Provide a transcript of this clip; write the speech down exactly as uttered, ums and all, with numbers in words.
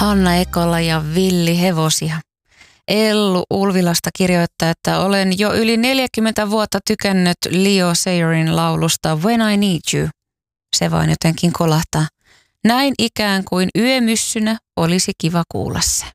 Hanna Ekola ja Villi Hevosia. Ellu Ulvilasta kirjoittaa, että olen jo yli neljäkymmentä vuotta tykännyt Leo Sayerin laulusta When I Need You. Se vain jotenkin kolahtaa. Näin ikään kuin yömyssynä olisi kiva kuulla se.